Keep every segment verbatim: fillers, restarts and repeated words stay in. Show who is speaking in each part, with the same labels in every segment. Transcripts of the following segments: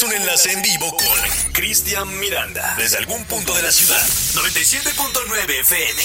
Speaker 1: Tienes un enlace en vivo con Cristian Miranda desde algún punto de la ciudad. noventa y siete punto nueve F M.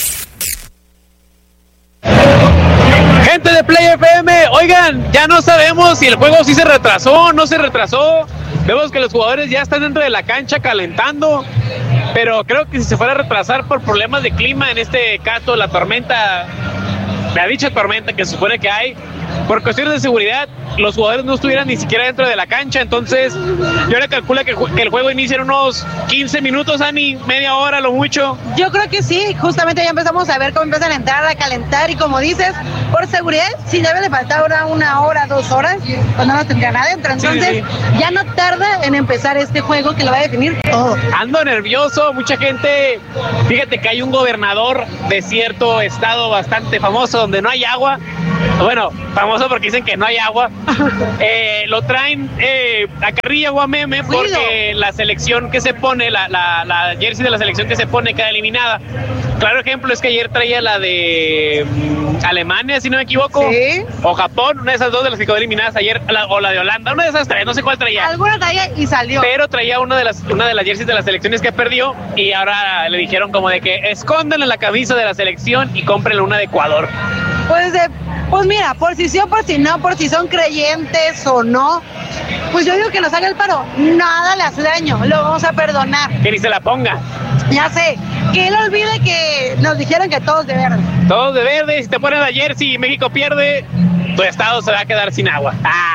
Speaker 2: Gente de Play F M, oigan, ya no sabemos si el juego sí se retrasó o no se retrasó. Vemos que los jugadores ya están dentro de la cancha calentando, pero creo que si se fuera a retrasar por problemas de clima, en este caso la tormenta, la dicha tormenta que se supone que hay, por cuestiones de seguridad, los jugadores no estuvieran ni siquiera dentro de la cancha. Entonces yo le calculo que, que el juego inicia en unos quince minutos, Ani, media hora, lo mucho.
Speaker 3: Yo creo que sí, justamente ya empezamos a ver cómo empiezan a entrar a calentar y como dices, por seguridad, si debe de faltar ahora una hora, dos horas, pues no lo tendrán adentro. Entonces sí, sí. ya no tarda en empezar este juego que lo va a definir todo.
Speaker 2: Ando nervioso, mucha gente, fíjate que hay un gobernador de cierto estado bastante famoso donde no hay agua. Bueno, famoso porque dicen que no hay agua. Eh, lo traen eh, a carrilla o a meme porque la selección que se pone, la, la, la jersey de la selección que se pone queda eliminada. Claro ejemplo es que ayer traía la de um, Alemania, si no me equivoco, ¿sí? O Japón, una de esas dos de las que quedó eliminadas ayer, la, o la de Holanda, una de esas tres, no sé cuál traía.
Speaker 3: Alguna traía y salió.
Speaker 2: Pero traía una de las una de las jerseys de las selecciones que perdió y ahora le dijeron como de que escóndanle la camisa de la selección y cómprenle una de Ecuador.
Speaker 3: Pues de Pues mira, por si sí o por si no, por si son creyentes o no, pues yo digo que nos haga el paro, nada le hace daño, lo vamos a perdonar.
Speaker 2: Que ni se la ponga.
Speaker 3: Ya sé, que él olvide que nos dijeron que todos de verde.
Speaker 2: Todos de verde, si te ponen la jersey y México pierde, tu estado se va a quedar sin agua. Ah.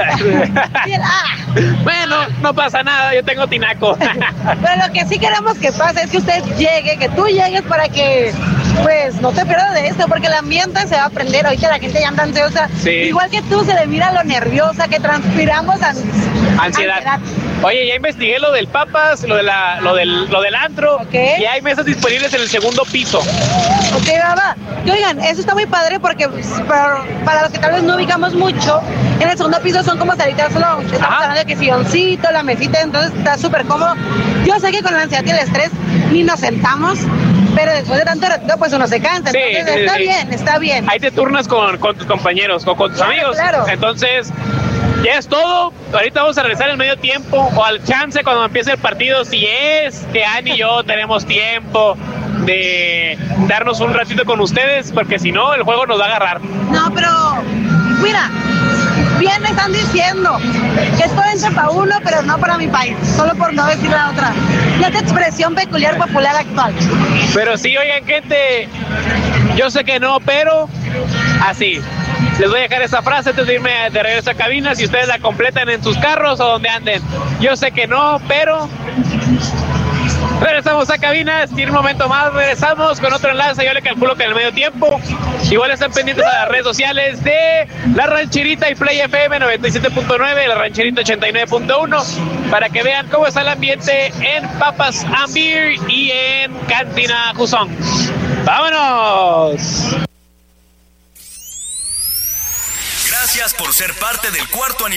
Speaker 2: Bueno, no pasa nada, yo tengo tinaco.
Speaker 3: Pero lo que sí queremos que pase es que usted llegue, que tú llegues para que pues no te pierdas de esto, porque el ambiente se va a prender. Ahorita la gente ya anda ansiosa, sí. Igual que tú, se le mira lo nerviosa que transpiramos. An-
Speaker 2: ansiedad. ansiedad Oye, ya investigué lo del Papas, lo de la, lo del, lo del antro, okay. Y hay mesas disponibles en el segundo piso.
Speaker 3: Ok, va, va. Y oigan, eso está muy padre porque para, para los que tal vez no ubicamos mucho, en el segundo piso son como salitas lounge. Estamos Ajá. hablando de que silloncito, la mesita, entonces está súper cómodo. Yo sé que con la ansiedad y el estrés ni nos sentamos, pero después de tanto ratito pues uno se cansa. Sí, entonces sí, está sí. bien, está bien.
Speaker 2: Ahí te turnas con, con tus compañeros o con tus
Speaker 3: claro,
Speaker 2: amigos.
Speaker 3: Claro.
Speaker 2: Entonces, ya es todo. Ahorita vamos a regresar al medio tiempo o al chance cuando empiece el partido. Si es que Ani y yo tenemos tiempo de darnos un ratito con ustedes, porque si no, el juego nos va a agarrar.
Speaker 3: No, pero mira, bien me están diciendo que esto entra para uno, pero no para mi país, solo por no decir la otra. La expresión peculiar popular actual.
Speaker 2: Pero sí, oigan, gente, yo sé que no, pero así. Les voy a dejar esa frase antes de irme de regreso a cabina, si ustedes la completan en sus carros o donde anden. Yo sé que no, pero regresamos a cabina. Si en un momento más regresamos con otro enlace. Yo le calculo que en el medio tiempo. Igual están pendientes a las redes sociales de La Rancherita y Play F M noventa y siete punto nueve, La Rancherita ochenta y nueve punto uno, para que vean cómo está el ambiente en Papas and Beer y en Cantina Juzón. ¡Vámonos!
Speaker 1: Gracias por ser parte del cuarto aniversario